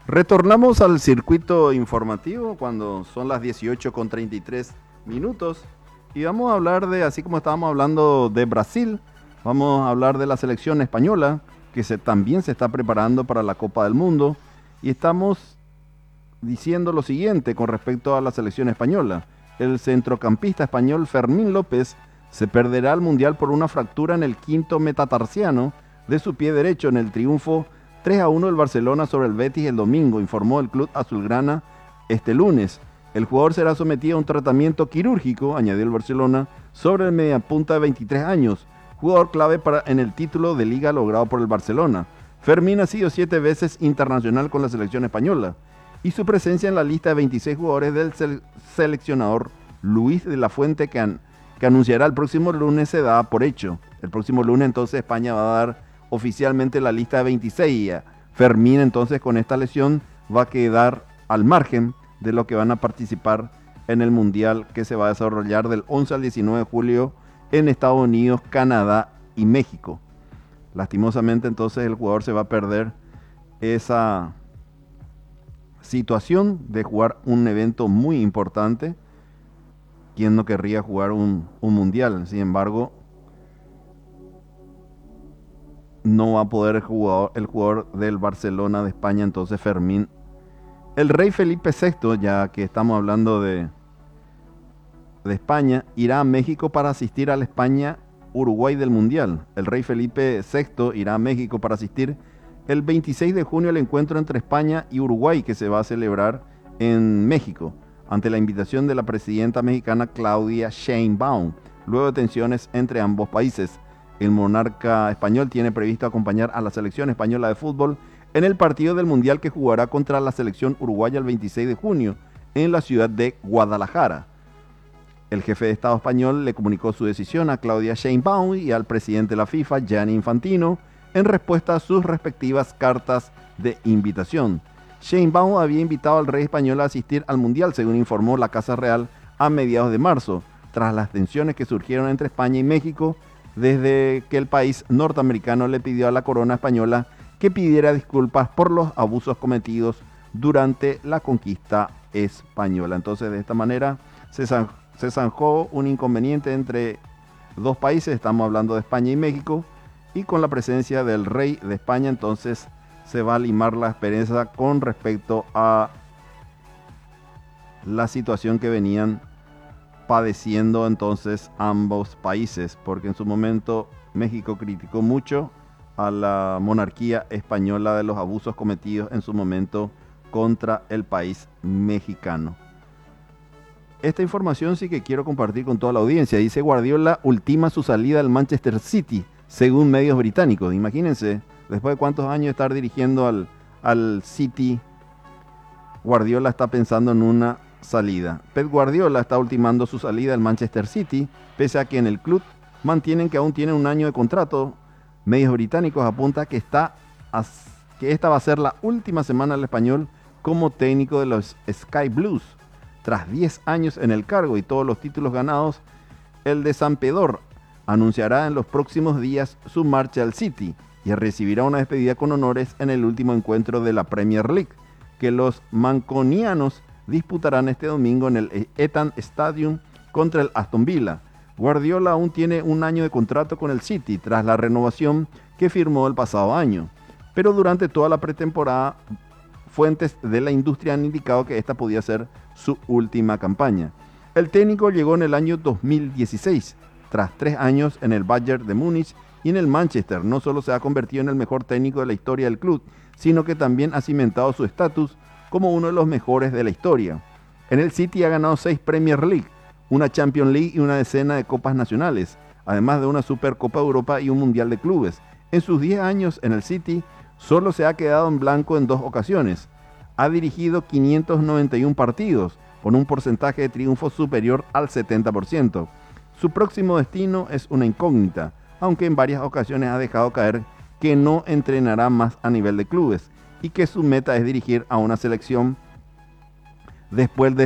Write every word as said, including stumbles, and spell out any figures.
Retornamos al circuito informativo cuando son las dieciocho con treinta y tres minutos y vamos a hablar de, así como estábamos hablando de Brasil, vamos a hablar de la selección española que se, también se está preparando para la Copa del Mundo y estamos diciendo lo siguiente con respecto a la selección española. El centrocampista español Fermín López se perderá el Mundial por una fractura en el quinto metatarsiano de su pie derecho en el triunfo tres a uno del Barcelona sobre el Betis el domingo, informó el club azulgrana este lunes. El jugador será sometido a un tratamiento quirúrgico, añadió el Barcelona, sobre el mediapunta de veintitrés años, jugador clave para, en el título de liga logrado por el Barcelona. Fermín ha sido siete veces internacional con la selección española y su presencia en la lista de veintiséis jugadores del sele- seleccionador Luis de la Fuente que, an- que anunciará el próximo lunes se da por hecho. El próximo lunes entonces España va a dar oficialmente la lista de veintiséis. Fermín entonces con esta lesión va a quedar al margen de lo que van a participar en el Mundial que se va a desarrollar del once al diecinueve de julio en Estados Unidos, Canadá y México. Lastimosamente entonces el jugador se va a perder esa situación de jugar un evento muy importante. ¿Quién no querría jugar un, un Mundial? Sin embargo, no va a poder el jugador, el jugador del Barcelona de España, entonces Fermín. El rey Felipe sexto, ya que estamos hablando de, de España, irá a México para asistir a la España-Uruguay del Mundial. El rey Felipe sexto irá a México para asistir el veintiséis de junio al encuentro entre España y Uruguay que se va a celebrar en México, ante la invitación de la presidenta mexicana Claudia Sheinbaum, luego de tensiones entre ambos países. El monarca español tiene previsto acompañar a la selección española de fútbol en el partido del Mundial que jugará contra la selección uruguaya el veintiséis de junio en la ciudad de Guadalajara. El jefe de Estado español le comunicó su decisión a Claudia Sheinbaum y al presidente de la FIFA, Gianni Infantino, en respuesta a sus respectivas cartas de invitación. Sheinbaum había invitado al rey español a asistir al Mundial, según informó la Casa Real, a mediados de marzo, tras las tensiones que surgieron entre España y México, desde que el país norteamericano le pidió a la corona española que pidiera disculpas por los abusos cometidos durante la conquista española. Entonces, de esta manera se, zan- se zanjó un inconveniente entre dos países, estamos hablando de España y México, y con la presencia del rey de España, entonces se va a limar la aspereza con respecto a la situación que venían padeciendo entonces ambos países, porque en su momento México criticó mucho a la monarquía española de los abusos cometidos en su momento contra el país mexicano. Esta información sí que quiero compartir con toda la audiencia. Dice Guardiola ultima su salida al Manchester City, según medios británicos. Imagínense, después de cuántos años estar dirigiendo al, al City, Guardiola está pensando en una salida. Pep Guardiola está ultimando su salida al Manchester City, pese a que en el club mantienen que aún tiene un año de contrato. Medios británicos apuntan que, está, que esta va a ser la última semana del español como técnico de los Sky Blues. Tras diez años en el cargo y todos los títulos ganados, el de San Pedro anunciará en los próximos días su marcha al City y recibirá una despedida con honores en el último encuentro de la Premier League, que los mancunianos disputarán este domingo en el Etihad Stadium contra el Aston Villa. Guardiola aún tiene un año de contrato con el City tras la renovación que firmó el pasado año, pero durante toda la pretemporada fuentes de la industria han indicado que esta podía ser su última campaña. El técnico llegó en el año dos mil dieciséis, tras tres años en el Bayern de Múnich y en el Manchester. No solo se ha convertido en el mejor técnico de la historia del club, sino que también ha cimentado su estatus como uno de los mejores de la historia. En el City ha ganado seis Premier League, una Champions League y una decena de copas nacionales, además de una Supercopa de Europa y un Mundial de Clubes. En sus diez años en el City, solo se ha quedado en blanco en dos ocasiones. Ha dirigido quinientos noventa y uno partidos, con un porcentaje de triunfo superior al setenta por ciento. Su próximo destino es una incógnita, aunque en varias ocasiones ha dejado caer que no entrenará más a nivel de clubes y que su meta es dirigir a una selección después de